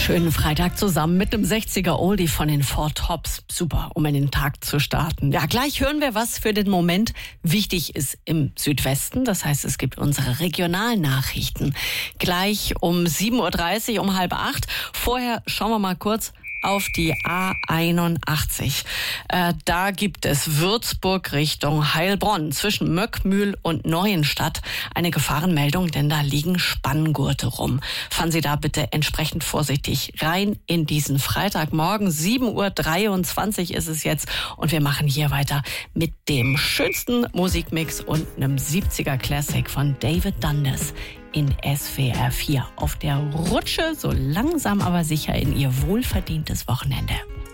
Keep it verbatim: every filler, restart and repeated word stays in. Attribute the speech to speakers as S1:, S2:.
S1: Schönen Freitag zusammen mit dem sechziger Oldie von den Four Tops. Super, um in den Tag zu starten. Ja, gleich hören wir, was für den Moment wichtig ist im Südwesten. Das heißt, es gibt unsere Regionalnachrichten. Gleich um sieben Uhr dreißig, um halb acht. Vorher schauen wir mal kurz auf die A einundachtzig. Äh, da gibt es Würzburg Richtung Heilbronn zwischen Möckmühl und Neuenstadt eine Gefahrenmeldung, denn da liegen Spanngurte rum. Fahren Sie da bitte entsprechend vorsichtig rein in diesen Freitagmorgen. sieben Uhr dreiundzwanzig ist es jetzt und wir machen hier weiter mit dem schönsten Musikmix und einem siebziger Classic von David Dundas in S W R vier. Auf der Rutsche, so langsam aber sicher in ihr wohlverdientes Wochenende.